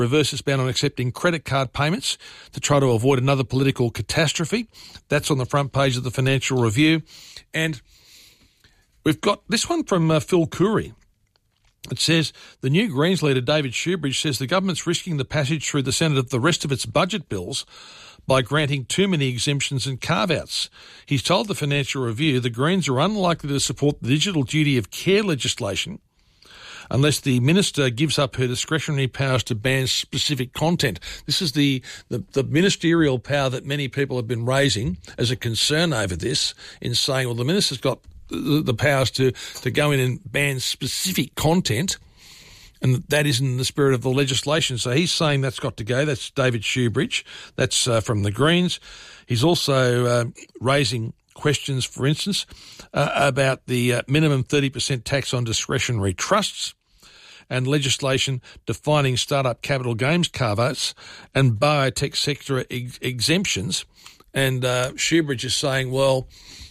reverse its ban on accepting credit card payments to try to avoid another political catastrophe. That's on the front page of the Financial Review. And we've got this one from Phil Coorey. It says, the new Greens leader David Shoebridge says the government's risking the passage through the Senate of the rest of its budget bills by granting too many exemptions and carve-outs. He's told the Financial Review the Greens are unlikely to support the digital duty of care legislation unless the minister gives up her discretionary powers to ban specific content. This is the ministerial power that many people have been raising as a concern over this, in saying, well, the minister's got the powers to go in and ban specific content, and that isn't in the spirit of the legislation. So he's saying that's got to go. That's David Shoebridge. That's from the Greens. He's also raising questions, for instance, about the minimum 30% tax on discretionary trusts and legislation defining startup capital gains carve-outs and biotech sector exemptions. And Shoebridge is saying, well,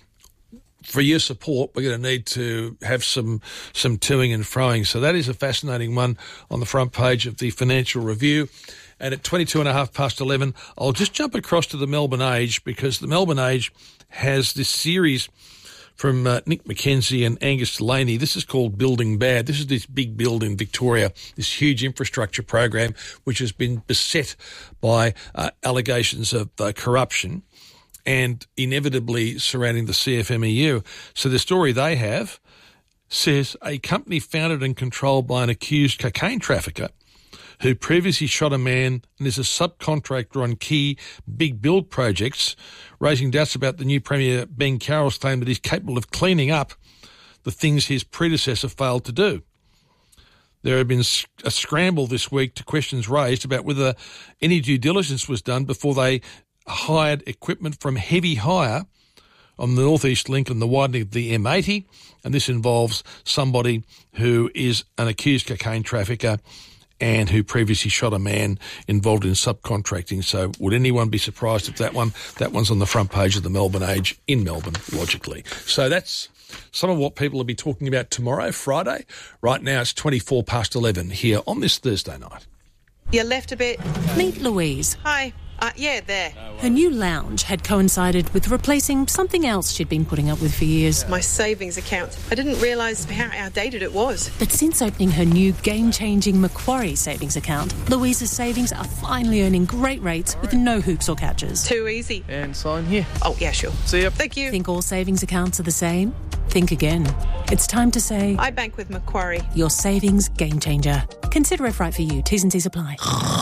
for your support, we're going to need to have some toing and froing. So that is a fascinating one on the front page of the Financial Review. And at 11:22, I'll just jump across to the Melbourne Age, because the Melbourne Age has this series from Nick McKenzie and Angus Delaney. This is called Building Bad. This is this big build in Victoria, this huge infrastructure program which has been beset by allegations of corruption and inevitably surrounding the CFMEU. So the story they have says a company founded and controlled by an accused cocaine trafficker who previously shot a man and is a subcontractor on key big build projects, raising doubts about the new Premier Ben Carroll's claim that he's capable of cleaning up the things his predecessor failed to do. There have been a scramble this week to questions raised about whether any due diligence was done before they hired equipment from Heavy Hire on the North East Link and the widening of the M80, and this involves somebody who is an accused cocaine trafficker and who previously shot a man involved in subcontracting. So would anyone be surprised if that one's on the front page of the Melbourne Age in Melbourne, logically. So that's some of what people will be talking about tomorrow, Friday. Right now it's 11:24 here on this Thursday night. You left a bit. Meet Louise. Hi. Yeah, there. Her new lounge had coincided with replacing something else she'd been putting up with for years. My savings account. I didn't realise how outdated it was. But since opening her new game-changing Macquarie savings account, Louise's savings are finally earning great rates with no hoops or catches. Too easy. And sign here. Oh, yeah, sure. See ya. Thank you. Think all savings accounts are the same? Think again. It's time to say, I bank with Macquarie. Your savings game changer. Consider if right for you. T's and C's apply.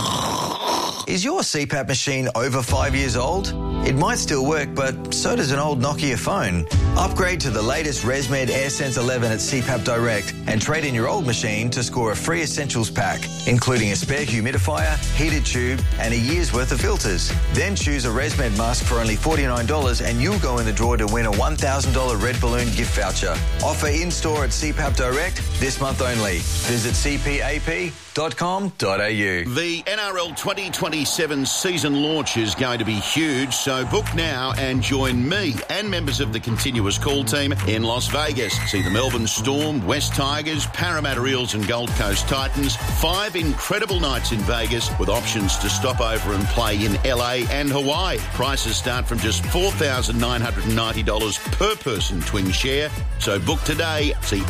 Is your CPAP machine over 5 years old? It might still work, but so does an old Nokia phone. Upgrade to the latest ResMed AirSense 11 at CPAP Direct and trade in your old machine to score a free essentials pack, including a spare humidifier, heated tube and a year's worth of filters. Then choose a ResMed mask for only $49 and you'll go in the draw to win a $1,000 Red Balloon gift voucher. Offer in-store at CPAP Direct this month only. Visit cpap.com.au. The NRL 2027 season launch is going to be huge, so book now and join me and members of the continuous call team in Las Vegas. See the Melbourne Storm, West Tigers, Parramatta Eels and Gold Coast Titans. 5 incredible nights in Vegas with options to stop over and play in LA and Hawaii. Prices start from just $4,990 per person twin share. So book today. See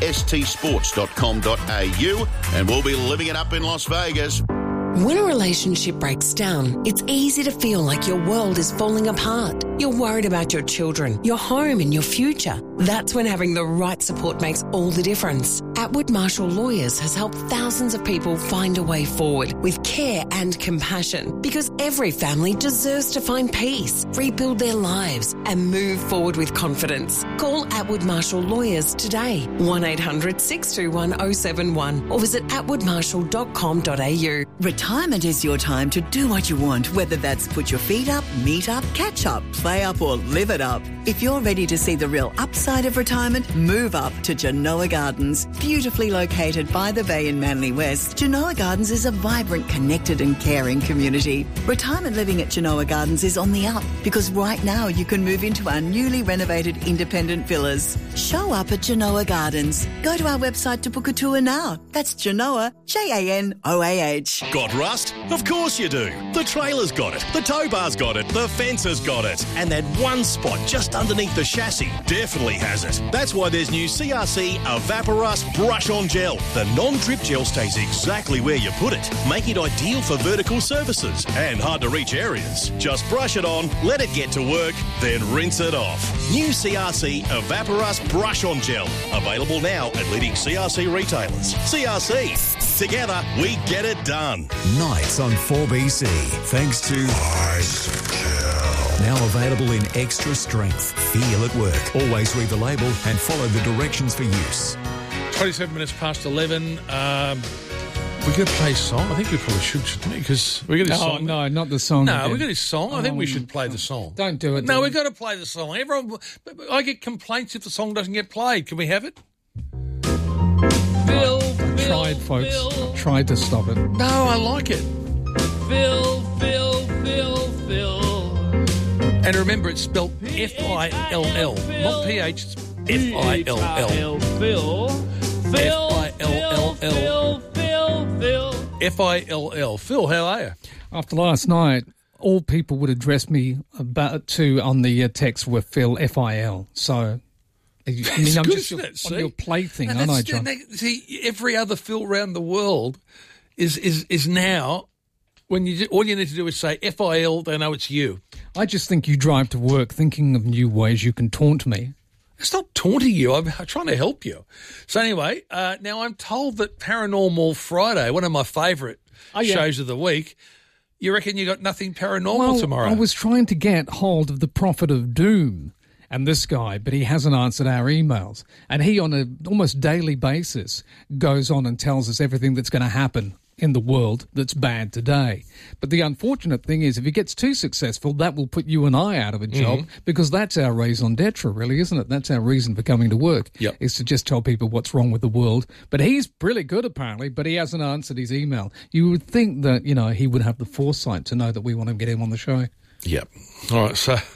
astsports.com.au and we'll be living it up in Las Vegas. When a relationship breaks down, it's easy to feel like your world is falling apart. You're worried about your children, your home and your future. That's when having the right support makes all the difference. Atwood Marshall Lawyers has helped thousands of people find a way forward with care and compassion, because every family deserves to find peace, rebuild their lives and move forward with confidence. Call Atwood Marshall Lawyers today, 1-800-621-071 or visit atwoodmarshall.com.au. Retirement is your time to do what you want, whether that's put your feet up, meet up, catch up, play up or live it up. If you're ready to see the real upside of retirement, move up to Genoa Gardens. Beautifully located by the bay in Manly West, Genoa Gardens is a vibrant, connected and caring community. Retirement living at Genoa Gardens is on the up because right now you can move into our newly renovated independent independent villas. Show up at Genoa Gardens. Go to our website to book a tour now. That's Genoa, Janoah. Got rust? Of course you do. The trailer's got it, the tow bar's got it, the fence has got it, and that one spot just underneath the chassis definitely has it. That's why there's new CRC Evaporust Brush On Gel. The non-drip gel stays exactly where you put it, making it ideal for vertical surfaces and hard-to-reach areas. Just brush it on, let it get to work, then rinse it off. New CRC Evaporust Brush On Gel. Available now at leading CRC retailers. CRC. Together, we get it done. Nights on 4BC. Thanks to Ice Gel. Now available in extra strength. Feel at work. Always read the label and follow the directions for use. 27 minutes past 11. We're going to play a song. I think we probably should, shouldn't we? Because we're going to song. No, not the song. No, we've got his song. I think we should play the song. Don't do it. No, we've got to play the song. Everyone, I get complaints if the song doesn't get played. Can we have it? Tried, folks. Tried to stop it. No, I like it. Phil. And remember, it's spelled F-I-L-L, not P-H, it's F-I-L-L. Phil. F-I-L-L. Phil, how are you? After last night, all people would address me on the text were Phil, F-I-L. So, I'm good, just on your plaything, aren't I, John? See, every other Phil around the world is now, when all you need to do is say F-I-L, they know it's you. I just think you drive to work thinking of new ways you can taunt me. It's not taunting you. I'm trying to help you. So anyway, now I'm told that Paranormal Friday, one of my favourite shows of the week, you reckon you got nothing paranormal tomorrow? I was trying to get hold of the Prophet of Doom and this guy, but he hasn't answered our emails. And he, on an almost daily basis, goes on and tells us everything that's going to happen in the world that's bad today. But the unfortunate thing is, if he gets too successful, that will put you and I out of a job, because that's our raison d'etre, really, isn't it? That's our reason for coming to work, is to just tell people what's wrong with the world. But he's really good, apparently, but he hasn't answered his email. You would think that, he would have the foresight to know that we want to get him on the show. Yep. All right, so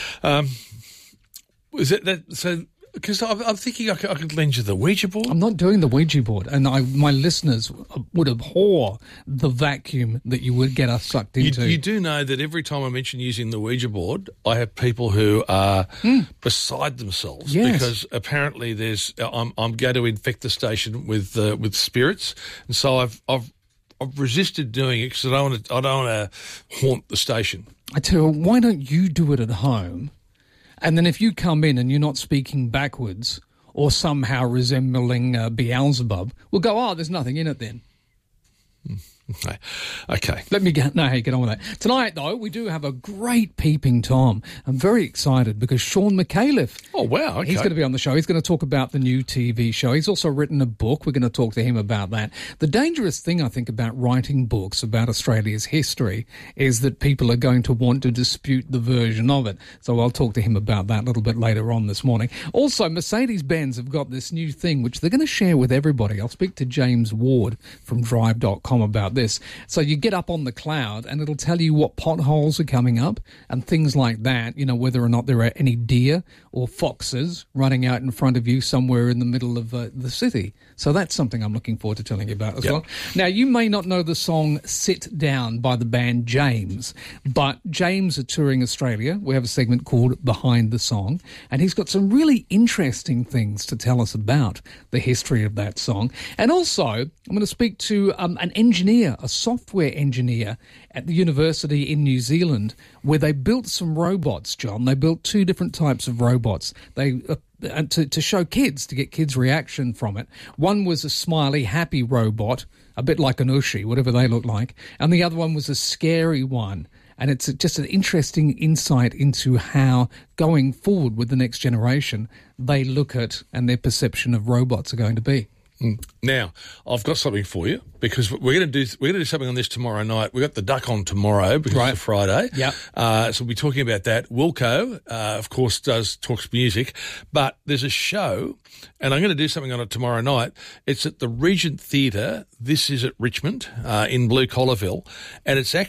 is it that? So, because I'm thinking I could lend you the Ouija board. I'm not doing the Ouija board, and my listeners would abhor the vacuum that you would get us sucked into. You do know that every time I mention using the Ouija board, I have people who are beside themselves because apparently I'm going to infect the station with spirits, and so I've resisted doing it because I don't want to haunt the station. I tell you, why don't you do it at home? And then if you come in and you're not speaking backwards or somehow resembling Beelzebub, we'll go, there's nothing in it then. Okay. Let me get on with that. Tonight, though, we do have a great Peeping Tom. I'm very excited because Sean McAuliffe. Oh, wow. Okay. He's going to be on the show. He's going to talk about the new TV show. He's also written a book. We're going to talk to him about that. The dangerous thing, I think, about writing books about Australia's history is that people are going to want to dispute the version of it. So I'll talk to him about that a little bit later on this morning. Also, Mercedes-Benz have got this new thing which they're going to share with everybody. I'll speak to James Ward from Drive.com about this. So you get up on the cloud and it'll tell you what potholes are coming up and things like that, whether or not there are any deer or foxes running out in front of you somewhere in the middle of the city. So that's something I'm looking forward to telling you about as well. Now, you may not know the song Sit Down by the band James, but James are touring Australia. We have a segment called Behind the Song, and he's got some really interesting things to tell us about the history of that song. And also, I'm going to speak to an engineer, a software engineer at the university in New Zealand, where they built some robots, John. They built two different types of robots. They to show kids, to get kids' reaction from it. One was a smiley, happy robot, a bit like an Ushi, whatever they look like, and the other one was a scary one. And it's just an interesting insight into how, going forward with the next generation, they look at and their perception of robots are going to be. Now, I've got something for you because we're going to do something on this tomorrow night. We've got the Duck on tomorrow because it's a Friday. Yeah. So we'll be talking about that. Wilco, of course, talks music, but there's a show, and I'm going to do something on it tomorrow night. It's at the Regent Theatre. This is at Richmond in Blue Collarville, and it's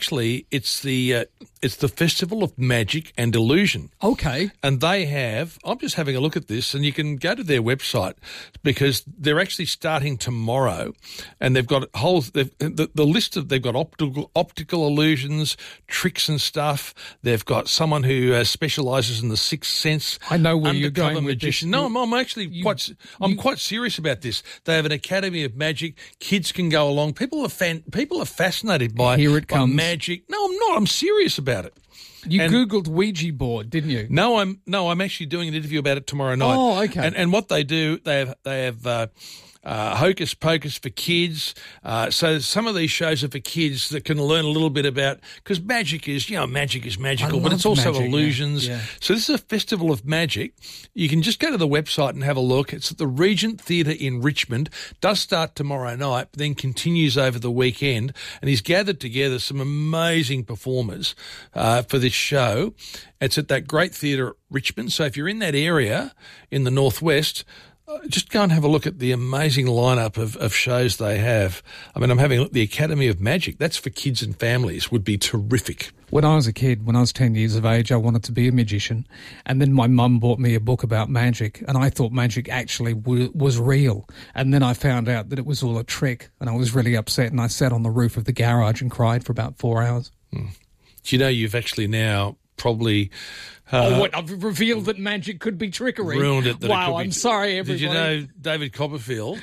the Festival of Magic and Illusion. Okay. And they have, I'm just having a look at this, and you can go to their website because they're actually starting tomorrow, and they've got the list of, they've got optical illusions, tricks and stuff. They've got someone who specialises in the sixth sense. I know where you're going with this. No, I'm actually quite serious about this. They have an Academy of Magic. Kids can go along. People are fascinated by magic. No, I'm not. I'm serious about it. You Googled Ouija board, didn't you? No, I'm actually doing an interview about it tomorrow night. Oh, okay. And what they do, they have Hocus Pocus for kids. So some of these shows are for kids that can learn a little bit about, because magic is magical, but it's also magic, illusions. Yeah. So this is a festival of magic. You can just go to the website and have a look. It's at the Regent Theatre in Richmond. Does start tomorrow night, but then continues over the weekend. And he's gathered together some amazing performers for this show. It's at that great theatre at Richmond. So if you're in that area in the northwest, just go and have a look at the amazing lineup of shows they have. I mean, I'm having a look. The Academy of Magic, that's for kids and families, would be terrific. When I was a kid, when I was 10 years of age, I wanted to be a magician. And then my mum bought me a book about magic, and I thought magic actually was real. And then I found out that it was all a trick, and I was really upset, and I sat on the roof of the garage and cried for about 4 hours. Do you know you've actually now probably... I've revealed that magic could be trickery. Ruined it. Wow, I'm sorry, everybody. Did you know David Copperfield?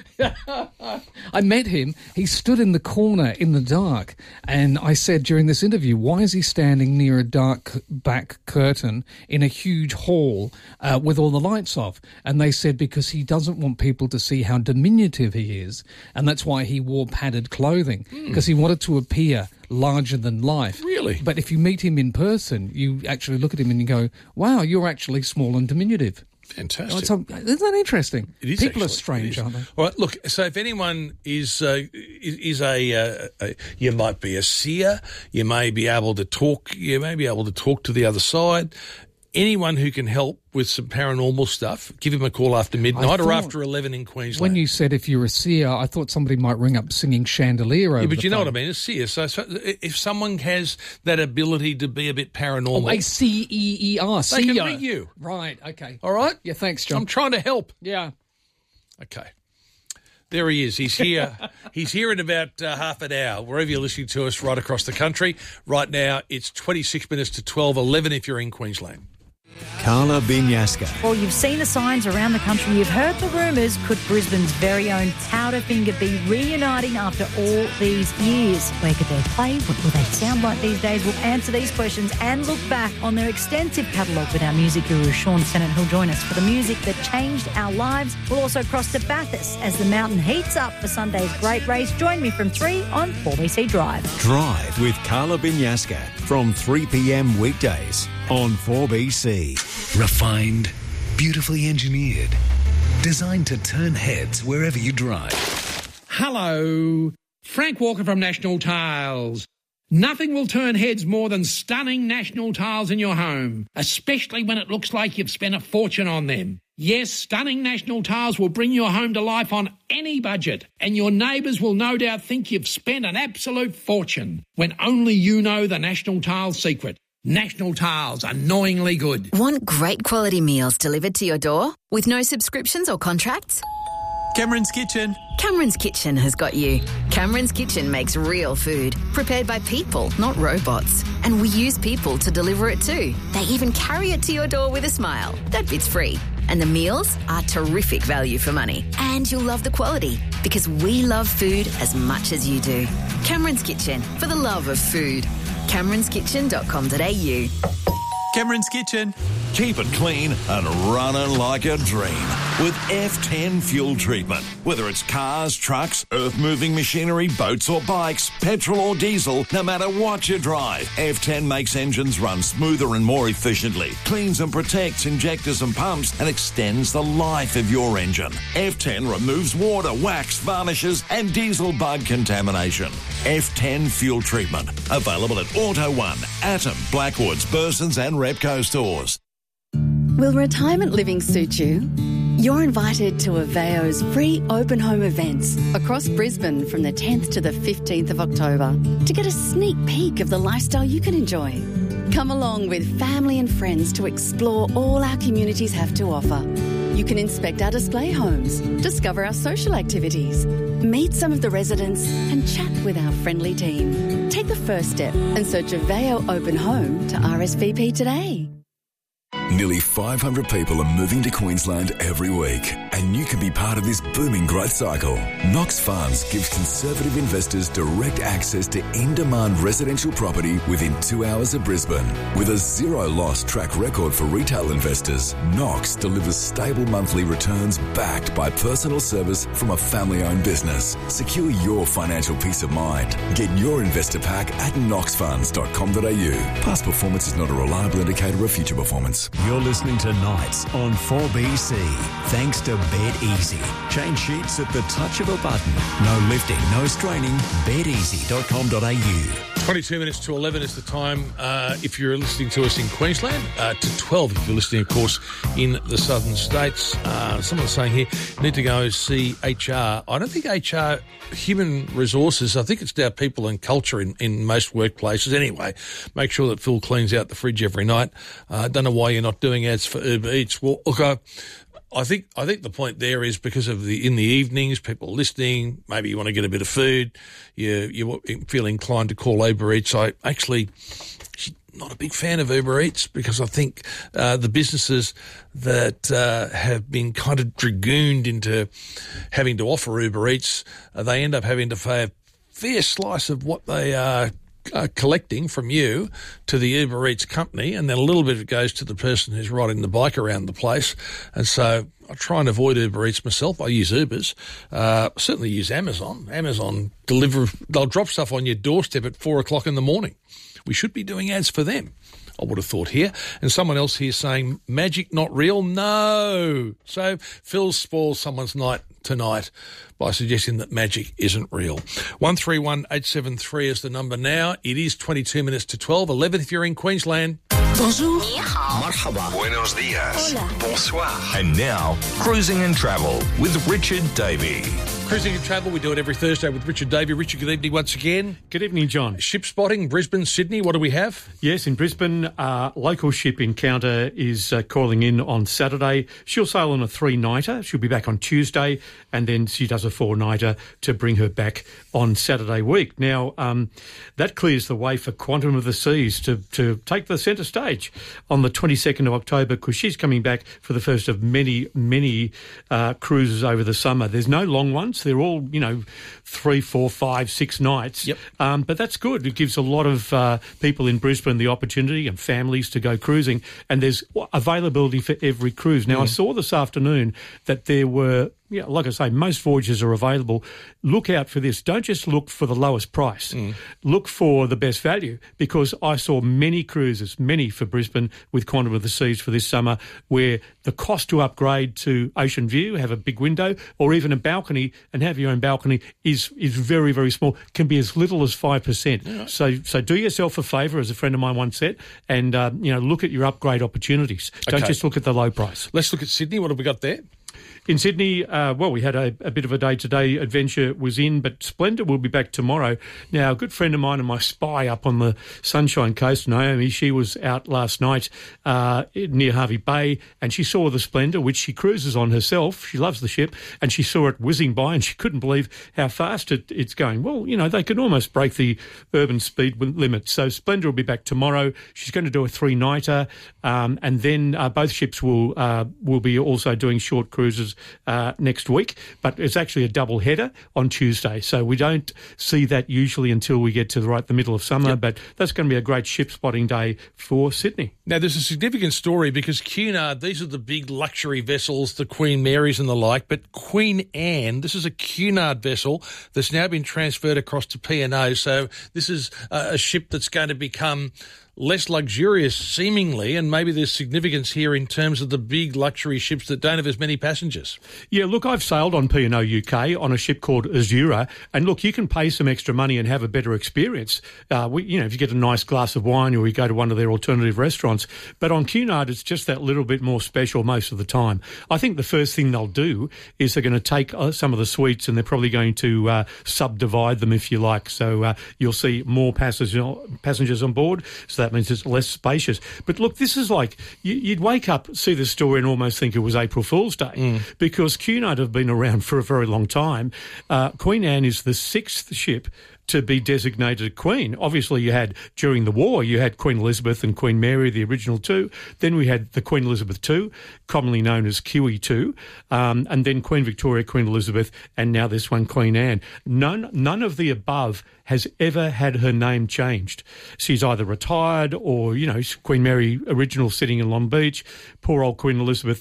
I met him. He stood in the corner in the dark, and I said during this interview, why is he standing near a dark back curtain in a huge hall with all the lights off? And they said because he doesn't want people to see how diminutive he is, and that's why he wore padded clothing, because he wanted to appear larger than life. Really? But if you meet him in person, you actually look at him and you go, wow, you're actually small and diminutive. Fantastic. Isn't that interesting? It is. People are strange, aren't they? All right, look, so if anyone is you might be a seer, you may be able to talk to the other side. Anyone who can help with some paranormal stuff, give him a call after midnight or after 11 in Queensland. When you said if you're a seer, I thought somebody might ring up singing Chandelier over but you know phone. what I mean, a seer. So if someone has that ability to be a bit paranormal... a C-E-E-R, seer. They can ring you. Right, okay. All right? Yeah, thanks, John. I'm trying to help. Yeah. Okay. There he is. He's here. He's here in about half an hour, wherever you're listening to us right across the country. Right now, it's 26 minutes to 11 if you're in Queensland. Carla Binyasca. Well, you've seen the signs around the country. You've heard the rumours. Could Brisbane's very own Powderfinger be reuniting after all these years? Where could they play? What will they sound like these days? We'll answer these questions and look back on their extensive catalogue with our music guru, Sean Sennett, who'll join us for the music that changed our lives. We'll also cross to Bathurst as the mountain heats up for Sunday's great race. Join me from 3 on 4BC Drive. Drive with Carla Binyasca from 3 p.m. weekdays on 4BC. Refined, beautifully engineered, designed to turn heads wherever you drive. Hello, Frank Walker from National Tiles. Nothing will turn heads more than stunning National Tiles in your home, especially when it looks like you've spent a fortune on them. Yes, stunning National Tiles will bring your home to life on any budget, and your neighbours will no doubt think you've spent an absolute fortune, when only you know the National Tiles secret. National Tiles, annoyingly good. Want great quality meals delivered to your door with no subscriptions or contracts? Cameron's Kitchen. Cameron's Kitchen has got you. Cameron's Kitchen makes real food, prepared by people, not robots. And we use people to deliver it too. They even carry it to your door with a smile. That bit's free. And the meals are terrific value for money. And you'll love the quality, because we love food as much as you do. Cameron's Kitchen, for the love of food. Cameron'sKitchen.com.au. Cameron's Kitchen. Keep it clean and running like a dream. with F10 fuel treatment. Whether it's cars, trucks, earth-moving machinery, boats or bikes, petrol or diesel, no matter what you drive, F10 makes engines run smoother and more efficiently, cleans and protects injectors and pumps, and extends the life of your engine. F10 removes water, wax, varnishes and diesel bug contamination. F10 fuel treatment. Available at Auto One, Atom, Blackwoods, Burson's and Repco stores. Will retirement living suit you? You're invited to Aveo's free open home events across Brisbane from the 10th to the 15th of October to get a sneak peek of the lifestyle you can enjoy. Come along with family and friends to explore all our communities have to offer. You can inspect our display homes, discover our social activities, meet some of the residents and chat with our friendly team. Take the first step and search Aveo Open Home to RSVP today. Nearly 500 people are moving to Queensland every week, and you can be part of this booming growth cycle. Knox Funds gives conservative investors direct access to in-demand residential property within 2 hours of Brisbane. With a zero-loss track record for retail investors, Knox delivers stable monthly returns backed by personal service from a family-owned business. Secure your financial peace of mind. Get your investor pack at knoxfunds.com.au. Past performance is not a reliable indicator of future performance. You're listening to Nights on 4BC. Thanks to Bed Easy. Change sheets at the touch of a button. No lifting, no straining. bedeasy.com.au. 22 minutes to 11 is the time if you're listening to us in Queensland, to 12 if you're listening, of course, in the southern states. Someone's saying here, need to go see HR. I don't think HR, human resources, I think it's now people and culture in most workplaces. Anyway, make sure that Phil cleans out the fridge every night. Don't know why you're not doing ads for Uber Eats. Well, look, I think the point there is because of in the evenings, people listening, maybe you want to get a bit of food, you feel inclined to call Uber Eats. I actually not a big fan of Uber Eats because I think the businesses that have been kind of dragooned into having to offer Uber Eats, they end up having to pay a fair slice of what they are collecting from you to the Uber Eats company, and then a little bit of it goes to the person who's riding the bike around the place. And so I try and avoid Uber Eats myself. I use Ubers. Certainly use Amazon. Amazon they'll drop stuff on your doorstep at 4 o'clock in the morning. We should be doing ads for them, I would have thought here. And someone else here saying, magic not real? No. So Phil spoils someone's night tonight by suggesting that magic isn't real. 131873 is the number now. It is 22 minutes to 12, 11 if you're in Queensland. Bonjour. Ni hao. Marhaba. Buenos dias. Hola. Bonsoir. And now, Cruising and Travel with Richard Davey. Cruising and Travel, we do it every Thursday with Richard Davey. Richard, good evening once again. Good evening, John. Ship spotting, Brisbane, Sydney, what do we have? Yes, in Brisbane, local ship Encounter is calling in on Saturday. She'll sail on a 3-nighter. She'll be back on Tuesday, and then she does a 4-nighter to bring her back on Saturday week. Now, that clears the way for Quantum of the Seas to take the centre stage on the 22nd of October, because she's coming back for the first of many, many cruises over the summer. There's no long ones. They're all, 3, 4, 5, 6 nights. Yep. But that's good. It gives a lot of people in Brisbane the opportunity and families to go cruising, and there's availability for every cruise. Now, I saw this afternoon that there were, like I say, most voyages are available. Look out for this. Don't just look for the lowest price. Look for the best value, because I saw many cruises, many for Brisbane with Quantum of the Seas for this summer, where the cost to upgrade to Ocean View, have a big window, or even a balcony and have your own balcony is very, very small, can be as little as 5%. Yeah. So do yourself a favour, as a friend of mine once said, and look at your upgrade opportunities. Don't just look at the low price. Let's look at Sydney. What have we got there? In Sydney, we had a bit of a day today. Adventure was in, but Splendour will be back tomorrow. Now, a good friend of mine and my spy up on the Sunshine Coast, Naomi, she was out last night near Hervey Bay, and she saw the Splendour, which she cruises on herself. She loves the ship, and she saw it whizzing by, and she couldn't believe how fast it's going. Well, they could almost break the urban speed limit. So Splendour will be back tomorrow. She's going to do a 3-nighter, and then both ships will be also doing short cruises next week, but it's actually a double header on Tuesday. So we don't see that usually until we get to the middle of summer, but that's going to be a great ship spotting day for Sydney. Now, there's a significant story because Cunard, these are the big luxury vessels, the Queen Marys and the like, but Queen Anne, this is a Cunard vessel that's now been transferred across to P&O. So this is a ship that's going to become less luxurious, seemingly, and maybe there's significance here in terms of the big luxury ships that don't have as many passengers. Yeah, look, I've sailed on P&O UK on a ship called Azura, and look, you can pay some extra money and have a better experience. If you get a nice glass of wine or you go to one of their alternative restaurants, but on Cunard it's just that little bit more special most of the time. I think the first thing they'll do is they're going to take some of the suites and they're probably going to subdivide them, if you like, so you'll see more passengers on board, so that means it's less spacious. But look, this is like, you'd wake up, see the story and almost think it was April Fool's Day because Cunard have been around for a very long time. Queen Anne is the 6th ship to be designated Queen. Obviously, you had, during the war, you had Queen Elizabeth and Queen Mary, the original two. Then we had the Queen Elizabeth II, commonly known as QE2, and then Queen Victoria, Queen Elizabeth, and now this one, Queen Anne. None of the above has ever had her name changed. She's either retired or, Queen Mary, original, sitting in Long Beach. Poor old Queen Elizabeth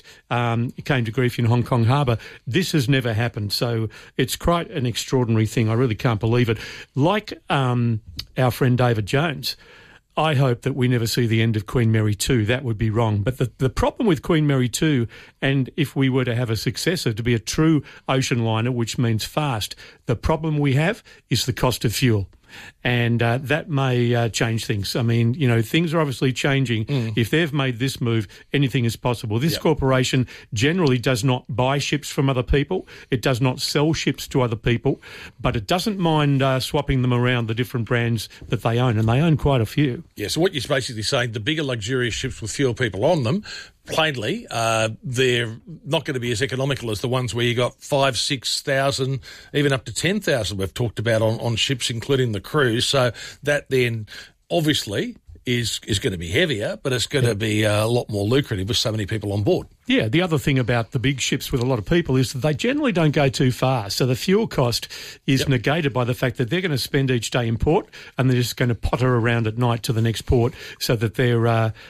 I came to grief in Hong Kong Harbour. This has never happened, so it's quite an extraordinary thing. I really can't believe it. Like our friend David Jones, I hope that we never see the end of Queen Mary II. That would be wrong. But the problem with Queen Mary II, and if we were to have a successor to be a true ocean liner, which means fast, the problem we have is the cost of fuel. And that may change things. I mean, things are obviously changing. If they've made this move, anything is possible. This corporation generally does not buy ships from other people. It does not sell ships to other people, but it doesn't mind swapping them around the different brands that they own, and they own quite a few. Yeah, so what you're basically saying, the bigger luxurious ships with fewer people on them, plainly, they're not going to be as economical as the ones where you got 5,000, 6,000, even up to 10,000 we've talked about on ships, including the cruise. So that then obviously is going to be heavier, but it's going to be a lot more lucrative with so many people on board. Yeah, the other thing about the big ships with a lot of people is that they generally don't go too far. So the fuel cost is negated by the fact that they're going to spend each day in port and they're just going to potter around at night to the next port, so that their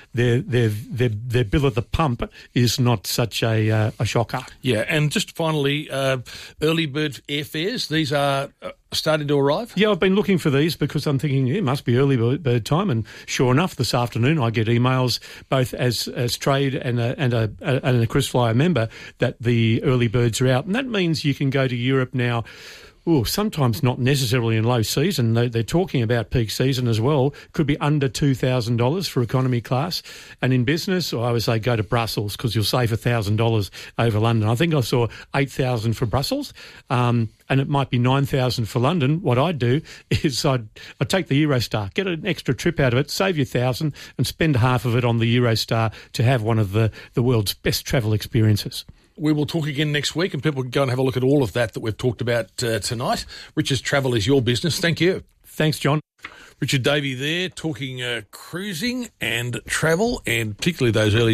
bill at the pump is not such a shocker. Yeah, and just finally, early bird airfares, these are starting to arrive? Yeah, I've been looking for these because I'm thinking it must be early bird time, and sure enough, this afternoon I get emails both as trade and a KrisFlyer member that the early birds are out, and that means you can go to Europe now. Sometimes not necessarily in low season. They're talking about peak season as well. Could be under $2,000 for economy class. And in business, I always say go to Brussels because you'll save $1,000 over London. I think I saw $8,000 for Brussels, and it might be $9,000 for London. What I'd do is I'd take the Eurostar, get an extra trip out of it, save you $1,000 and spend half of it on the Eurostar to have one of the world's best travel experiences. We will talk again next week, and people can go and have a look at all of that we've talked about tonight. Richard's Travel is your business. Thank you. Thanks, John. Richard Davey there, talking cruising and travel, and particularly those early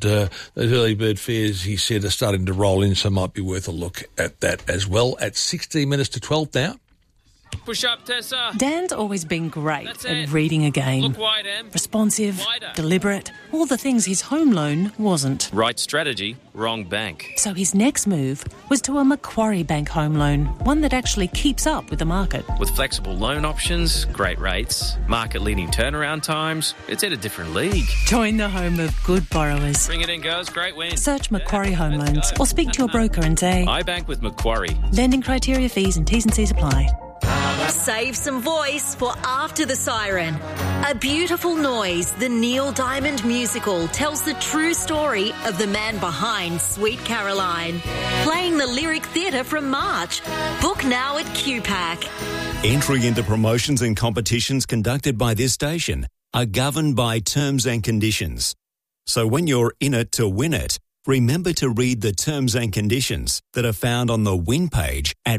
bird fares, he said, are starting to roll in, so might be worth a look at that as well. At 16 minutes to 12 now. Push up, Tessa. Dan's always been great at reading a game. Look wide, Em. Responsive, Wider. deliberate, all the things his home loan wasn't. Right strategy, wrong bank. So his next move was to a Macquarie Bank home loan, one that actually keeps up with the market. With flexible loan options, great rates, market-leading turnaround times, it's at a different league. Join the home of good borrowers. Bring it in, girls. Great win. Search Macquarie Home Loans or speak to your broker and say, I bank with Macquarie. Lending criteria, fees and T's and C's apply. Save some voice for After the Siren. A Beautiful Noise, the Neil Diamond musical, tells the true story of the man behind Sweet Caroline. Playing the Lyric Theatre from March. Book now at QPAC. Entry into promotions and competitions conducted by this station are governed by terms and conditions. So when you're in it to win it, remember to read the terms and conditions that are found on the win page at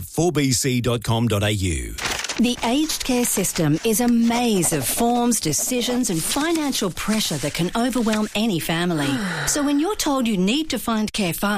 4bc.com.au. The aged care system is a maze of forms, decisions and financial pressure that can overwhelm any family. So when you're told you need to find care fast,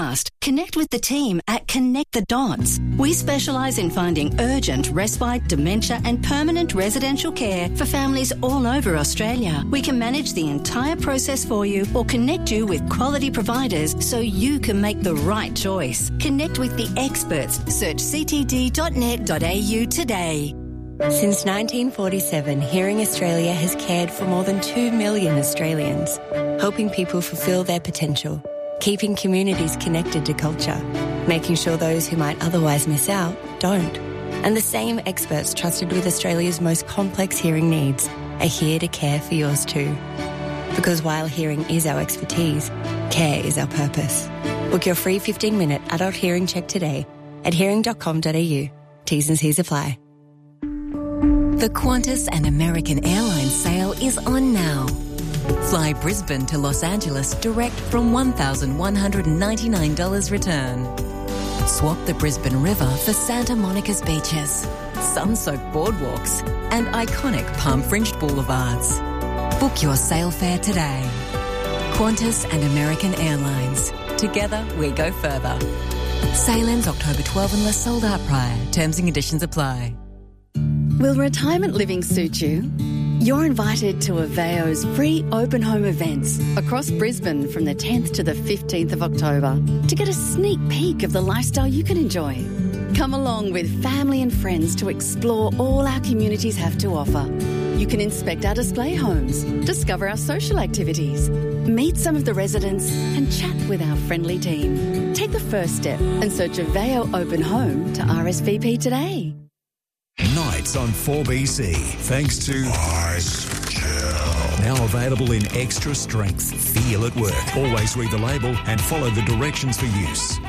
Connect with the team at Connect the Dots. We specialise in finding urgent respite, dementia and permanent residential care for families all over Australia. We can manage the entire process for you or connect you with quality providers so you can make the right choice. Connect with the experts. Search ctd.net.au today. Since 1947, Hearing Australia has cared for more than 2 million Australians, helping people fulfil their potential, keeping communities connected to culture, making sure those who might otherwise miss out don't. And the same experts trusted with Australia's most complex hearing needs are here to care for yours too. Because while hearing is our expertise, care is our purpose. Book your free 15-minute adult hearing check today at hearing.com.au. T's and C's apply. The Qantas and American Airlines sale is on now. Fly Brisbane to Los Angeles direct from $1,199 return. Swap the Brisbane River for Santa Monica's beaches, sun-soaked boardwalks and iconic palm-fringed boulevards. Book your sail fare today. Qantas and American Airlines. Together we go further. Sale ends October 12 unless sold out prior. Terms and conditions apply. Will retirement living suit you? You're invited to Aveo's free open home events across Brisbane from the 10th to the 15th of October to get a sneak peek of the lifestyle you can enjoy. Come along with family and friends to explore all our communities have to offer. You can inspect our display homes, discover our social activities, meet some of the residents and chat with our friendly team. Take the first step and search Aveo Open Home to RSVP today. Nights on 4BC, thanks to Ice Chill. Now available in extra strength. Feel at work. Always read the label and follow the directions for use.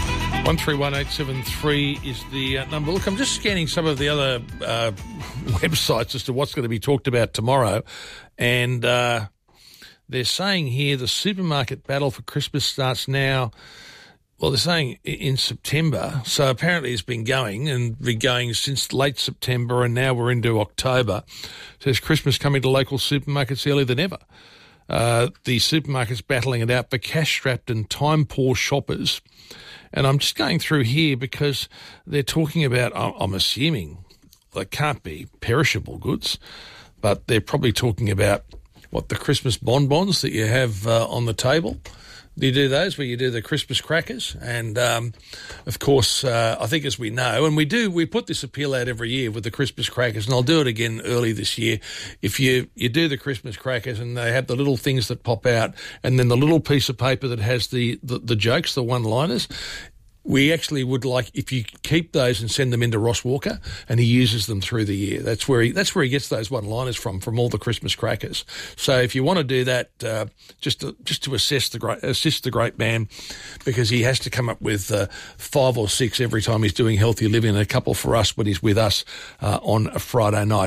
131873 is the number. Look, I'm just scanning some of the other websites as to what's going to be talked about tomorrow, and they're saying here the supermarket battle for Christmas starts now. Well, they're saying in September, so apparently it's been going since late September, and now we're into October. So there's Christmas coming to local supermarkets earlier than ever. The supermarkets battling it out for cash-strapped and time-poor shoppers. And I'm just going through here because they're talking about, I'm assuming, they can't be perishable goods, but they're probably talking about, the Christmas bonbons that you have on the table. Do you do those where you do the Christmas crackers? And, of course, I think as we know, and we put this appeal out every year with the Christmas crackers, and I'll do it again early this year. If you do the Christmas crackers and they have the little things that pop out and then the little piece of paper that has the jokes, the one-liners, we actually would like if you keep those and send them into Ross Walker, and he uses them through the year. That's where he gets those one-liners from all the Christmas crackers. So if you want to do that, just to assist the great man, because he has to come up with 5 or 6 every time he's doing healthy living, and a couple for us when he's with us on a Friday night.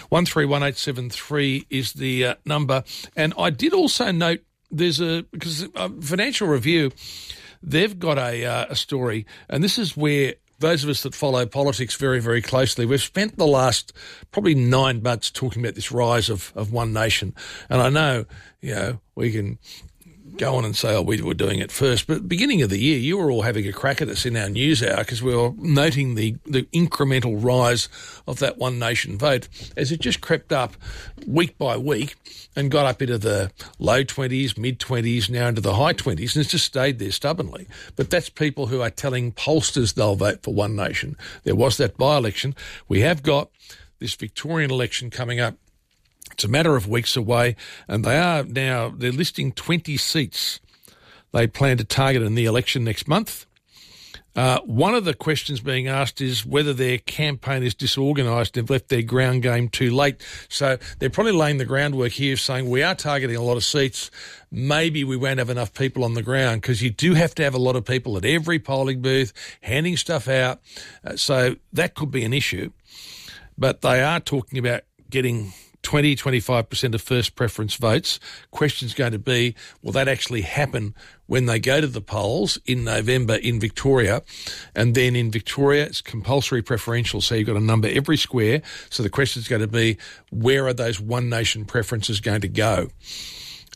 131873 is the number, and I did also note because Financial Review. They've got a story, and this is where those of us that follow politics very, very closely, we've spent the last probably 9 months talking about this rise of One Nation. And I know, we can go on and say, we were doing it first. But at the beginning of the year, you were all having a crack at us in our news hour because we were noting the incremental rise of that One Nation vote as it just crept up week by week and got up into the low 20s, mid-20s, now into the high 20s, and it's just stayed there stubbornly. But that's people who are telling pollsters they'll vote for One Nation. There was that by-election. We have got this Victorian election coming up. It's a matter of weeks away, and they're listing 20 seats they plan to target in the election next month. One of the questions being asked is whether their campaign is disorganised and have left their ground game too late. So they're probably laying the groundwork here saying we are targeting a lot of seats. Maybe we won't have enough people on the ground because you do have to have a lot of people at every polling booth handing stuff out. So that could be an issue. But they are talking about getting 20-25% of first preference votes. Question's going to be, will that actually happen when they go to the polls in November in Victoria? And then in Victoria, it's compulsory preferential, so you've got a number every square. So the question's going to be, where are those One Nation preferences going to go?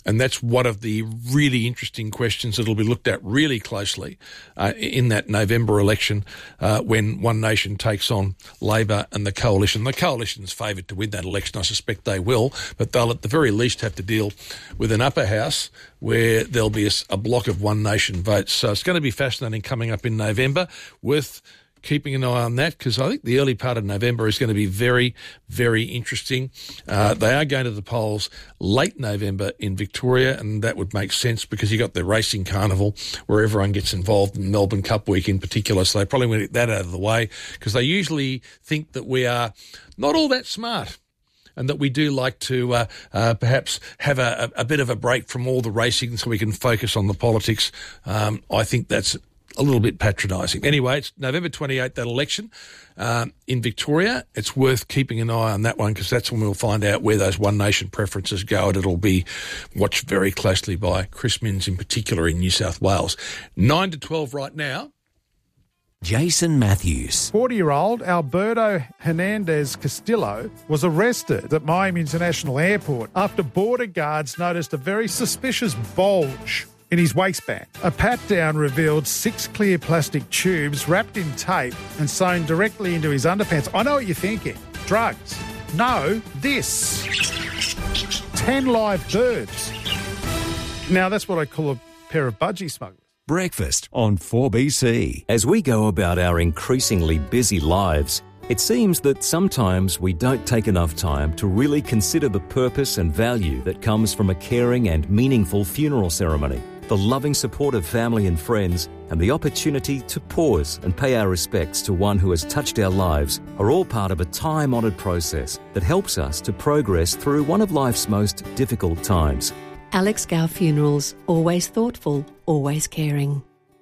And that's one of the really interesting questions that will be looked at really closely in that November election when One Nation takes on Labor and the Coalition. The Coalition's favoured to win that election. I suspect they will, but they'll at the very least have to deal with an upper house where there'll be a block of One Nation votes. So it's going to be fascinating coming up in November, worth keeping an eye on that, because I think the early part of November is going to be very, very interesting. They are going to the polls late November in Victoria, and that would make sense because you got the racing carnival where everyone gets involved, in Melbourne Cup week in particular, so they probably want to get that out of the way because they usually think that we are not all that smart and that we do like to perhaps have a bit of a break from all the racing so we can focus on the politics. I think that's a little bit patronising. Anyway, it's November 28th, that election in Victoria. It's worth keeping an eye on that one because that's when we'll find out where those One Nation preferences go, and it'll be watched very closely by Chris Minns in particular in New South Wales. 9 to 12 right now. Jason Matthews. 40-year-old Alberto Hernandez Castillo was arrested at Miami International Airport after border guards noticed a very suspicious bulge in his waistband. A pat-down revealed 6 clear plastic tubes wrapped in tape and sewn directly into his underpants. I know what you're thinking. Drugs. No, this. 10 live birds. Now, that's what I call a pair of budgie smugglers. Breakfast on 4BC. As we go about our increasingly busy lives, it seems that sometimes we don't take enough time to really consider the purpose and value that comes from a caring and meaningful funeral ceremony. The loving support of family and friends, and the opportunity to pause and pay our respects to one who has touched our lives are all part of a time-honoured process that helps us to progress through one of life's most difficult times. Alex Gow Funerals, always thoughtful, always caring.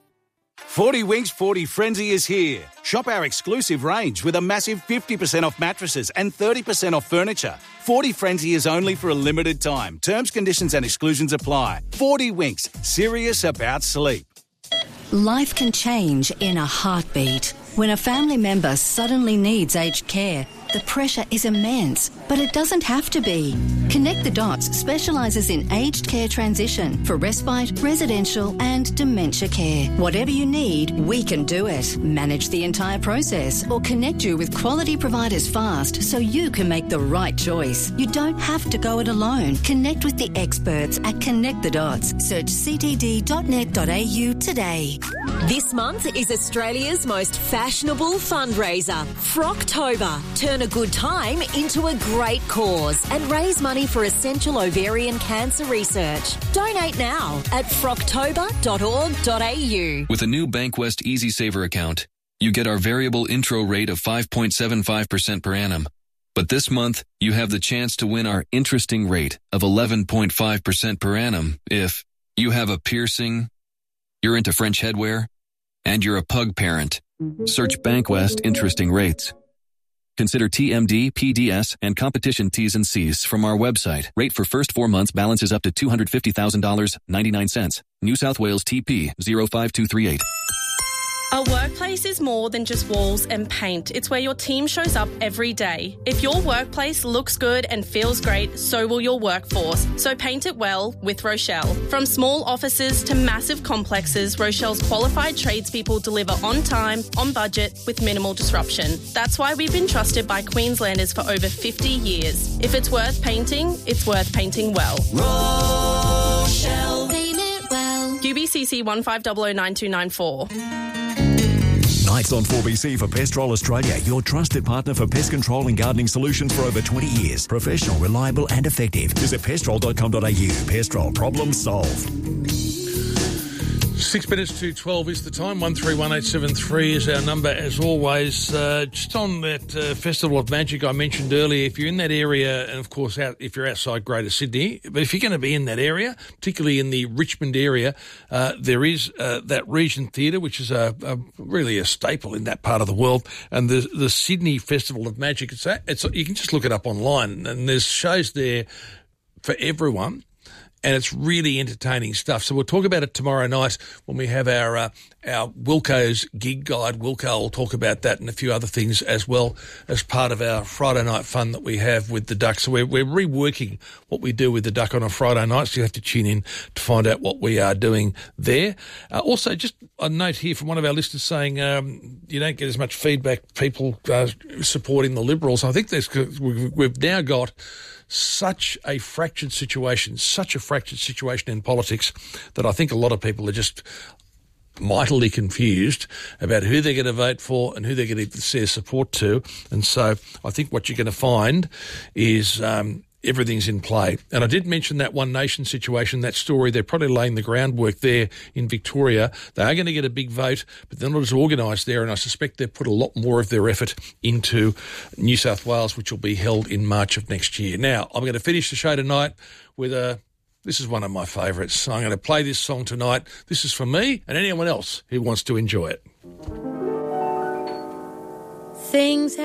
40 Winks 40 Frenzy is here. Shop our exclusive range with a massive 50% off mattresses and 30% off furniture. 40 Frenzy is only for a limited time. Terms, conditions and exclusions apply. 40 Winks, serious about sleep. Life can change in a heartbeat. When a family member suddenly needs aged care, the pressure is immense, but it doesn't have to be. Connect the Dots specialises in aged care transition for respite, residential and dementia care. Whatever you need, we can do it. Manage the entire process or connect you with quality providers fast so you can make the right choice. You don't have to go it alone. Connect with the experts at Connect the Dots. Search ctd.net.au today. This month is Australia's most fashionable fundraiser, Frocktober. Turn a good time into a great cause and raise money for essential ovarian cancer research. Donate now at frocktober.org.au. With a new Bankwest Easy Saver account, you get our variable intro rate of 5.75% per annum. But this month, you have the chance to win our interesting rate of 11.5% per annum if you have a piercing, you're into French headwear, and you're a pug parent. Search Bankwest Interesting Rates. Consider TMD, PDS, and competition T's and C's from our website. Rate for first 4 months balances up to $250,000, 99 cents. New South Wales TP 05238. A workplace is more than just walls and paint. It's where your team shows up every day. If your workplace looks good and feels great, so will your workforce. So paint it well with Rochelle. From small offices to massive complexes, Rochelle's qualified tradespeople deliver on time, on budget, with minimal disruption. That's why we've been trusted by Queenslanders for over 50 years. If it's worth painting, it's worth painting well. Rochelle. Paint it well. UBCC 15009294. Nights on 4BC for Pestrol Australia, your trusted partner for pest control and gardening solutions for over 20 years. Professional, reliable and effective. Visit pestrol.com.au. Pestrol, problem solved. 6 minutes to 12 is the time. 131873 is our number, as always. Just on that Festival of Magic I mentioned earlier, if you're in that area, and of course if you're outside Greater Sydney, but if you're going to be in that area, particularly in the Richmond area, there is that Regent Theatre, which is really a staple in that part of the world, and the Sydney Festival of Magic. It's you can just look it up online, and there's shows there for everyone. and it's really entertaining stuff. So we'll talk about it tomorrow night when we have our Wilco's gig guide. Wilco will talk about that and a few other things as well as part of our Friday night fun that we have with the Duck. So we're reworking what we do with the Duck on a Friday night, so you have to tune in to find out what we are doing there. Also, just a note here from one of our listeners saying you don't get as much feedback, people supporting the Liberals. I think we've now got such a fractured situation in politics that I think a lot of people are just mightily confused about who they're going to vote for and who they're going to share support to. And so I think what you're going to find is everything's in play. And I did mention that One Nation situation, that story. They're probably laying the groundwork there in Victoria. They are going to get a big vote, but they're not as organised there, and I suspect they've put a lot more of their effort into New South Wales, which will be held in March of next year. Now, I'm going to finish the show tonight with this is one of my favourites. I'm going to play this song tonight. This is for me and anyone else who wants to enjoy it. Things